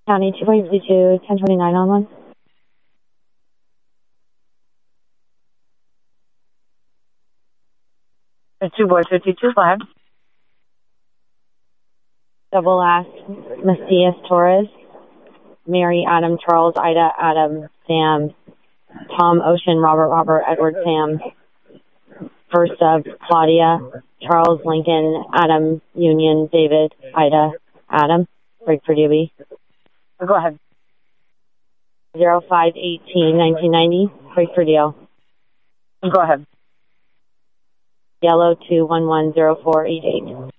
County 2.22, 1029 on one. The 2 boys 52, go ahead. Double S, Macias Torres, Mary Adam Charles Ida Adam Sam, Tom Ocean Robert Edward Sam, first of Claudia Charles Lincoln Adam Union David Ida Adam, break for DB. Go ahead. 0518 1990, break for deal. Go ahead. Yellow 2110488.